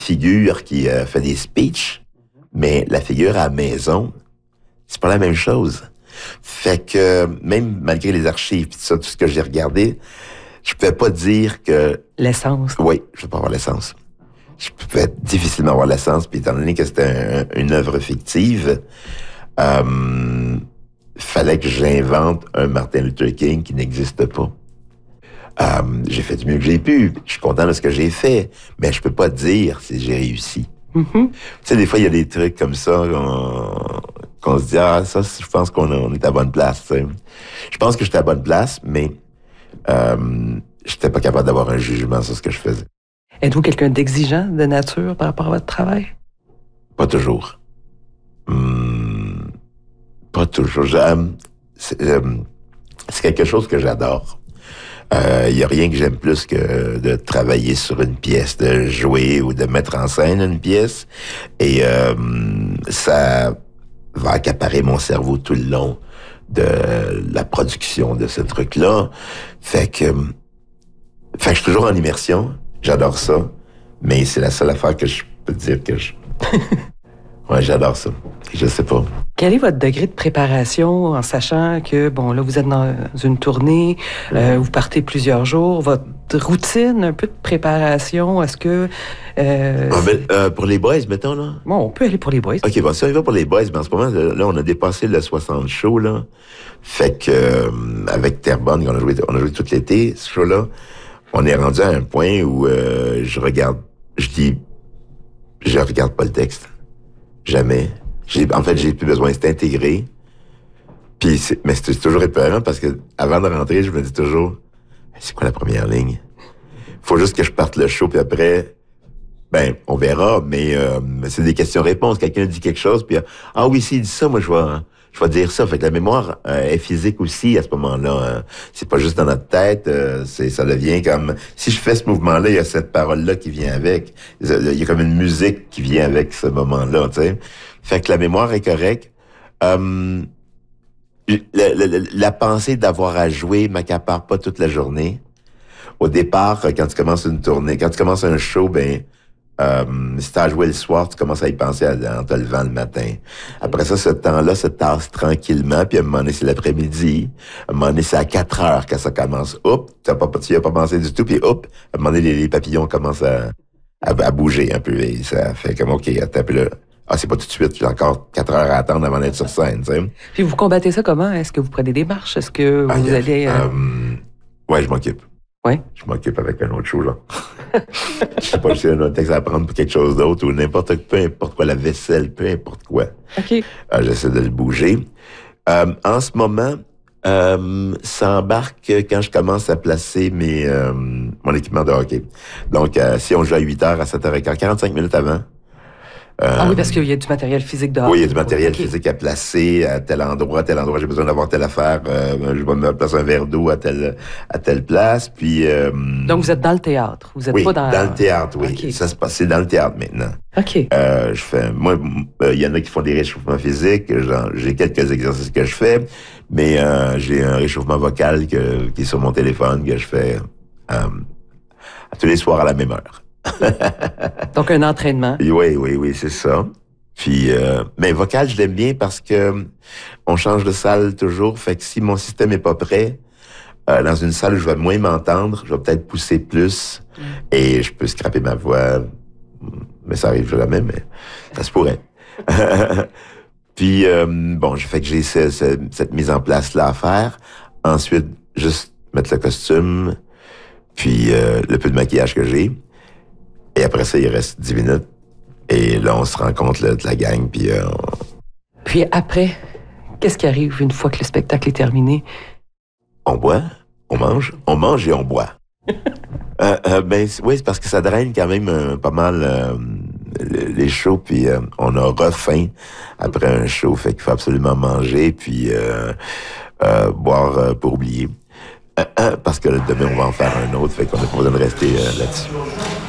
figure qui fait des speeches, mais la figure à la maison, c'est pas la même chose. Fait que même malgré les archives, tout ça, tout ce que j'ai regardé, je pouvais pas dire que... L'essence. Oui, je peux pas avoir l'essence. Je pouvais difficilement avoir l'essence, puis étant donné que c'était une œuvre fictive, fallait que j'invente un Martin Luther King qui n'existe pas. J'ai fait du mieux que j'ai pu. Je suis content de ce que j'ai fait, mais je peux pas dire si j'ai réussi. Mm-hmm. Tu sais, des fois, il y a des trucs comme ça qu'on se dit, ah, ça, je pense qu'on est à bonne place. T'sais. Je pense que j'étais à bonne place, mais j'étais pas capable d'avoir un jugement sur ce que je faisais. Êtes-vous quelqu'un d'exigeant de nature par rapport à votre travail? Pas toujours. Pas toujours. C'est quelque chose que j'adore. Il y a rien que j'aime plus que de travailler sur une pièce, de jouer ou de mettre en scène une pièce. Et ça va accaparer mon cerveau tout le long de la production de ce truc-là. Fait que je suis toujours en immersion. J'adore ça. Mais c'est la seule affaire que je peux dire que je... Ouais, j'adore ça. Je sais pas. Quel est votre degré de préparation en sachant que, bon, là, vous êtes dans une tournée, vous partez plusieurs jours, votre routine, un peu de préparation, est-ce que... pour les boys, mettons, là? Bon, on peut aller pour les boys. OK, bon, si on y va pour les boys, ben, en ce moment, là, on a dépassé le 60 shows, là. Fait que, avec Terrebonne, on a joué tout l'été, ce show-là, on est rendu à un point où je regarde pas le texte. Jamais. J'ai plus besoin, c'est intégré. Puis mais c'est toujours épeurant parce que avant de rentrer, je me dis toujours, c'est quoi la première ligne? Faut juste que je parte le show, puis après, ben, on verra, mais c'est des questions-réponses. Quelqu'un dit quelque chose, puis ah oui, s'il dit ça, moi, je vais dire ça. Fait que la mémoire est physique aussi à ce moment-là. C'est pas juste dans notre tête, ça devient comme... Si je fais ce mouvement-là, il y a cette parole-là qui vient avec. Il y a comme une musique qui vient avec ce moment-là, tu sais. Fait que la mémoire est correcte. La pensée d'avoir à jouer m'accapare pas toute la journée. Au départ, quand tu commences une tournée, quand tu commences un show, ben... si t'as à jouer le soir, tu commences à y penser en te levant le matin. Après ça, ce temps-là se tasse tranquillement, puis à un moment donné, c'est l'après-midi. À un moment donné, c'est à 4 heures quand ça commence. Oups, tu y as pas pensé du tout, puis oups, à un moment donné, les papillons commencent à bouger un peu. Et ça fait comme, OK, attends, puis là, c'est pas tout de suite, j'ai encore 4 heures à attendre avant d'être sur scène, tu sais. Puis vous combattez ça comment? Est-ce que vous prenez des marches? Est-ce que vous allez... Ouais, je m'occupe. Ouais. Je m'occupe avec un autre show, là. Je sais pas si j'ai un autre texte à apprendre pour quelque chose d'autre ou peu importe quoi, la vaisselle, peu importe quoi. OK. J'essaie de le bouger. En ce moment, ça embarque quand je commence à placer mon équipement de hockey. Donc, si on joue à 8h, à 7h15, 45 minutes avant. Oui, parce qu'il y a du matériel physique dehors. Oui, il y a du matériel physique à placer à tel endroit, j'ai besoin d'avoir telle affaire, je vais me placer un verre d'eau à telle place, puis... Donc, vous êtes dans le théâtre, vous êtes pas dans... dans le théâtre, oui. Okay. Ça se passe, c'est dans le théâtre maintenant. OK. Il y en a qui font des réchauffements physiques, j'ai quelques exercices que je fais, mais j'ai un réchauffement vocal qui est sur mon téléphone, que je fais tous les soirs à la même heure. Donc, un entraînement. Oui, c'est ça. Puis, mais vocal, je l'aime bien parce que on change de salle toujours. Fait que si mon système est pas prêt, dans une salle où je vais moins m'entendre, je vais peut-être pousser plus et je peux scraper ma voix. Mais ça arrive jamais, mais ça se pourrait. Puis, fait que j'ai cette mise en place-là à faire. Ensuite, juste mettre le costume, puis le peu de maquillage que j'ai. Et après ça, il reste 10 minutes. Et là, on se rencontre de la gang, puis... Puis après, qu'est-ce qui arrive une fois que le spectacle est terminé? On boit, on mange et on boit. Oui, c'est parce que ça draine quand même pas mal les shows, puis on a refaim après un show, fait qu'il faut absolument manger, puis boire pour oublier. Parce que demain, on va en faire un autre, fait qu'on n'a pas besoin de rester là-dessus.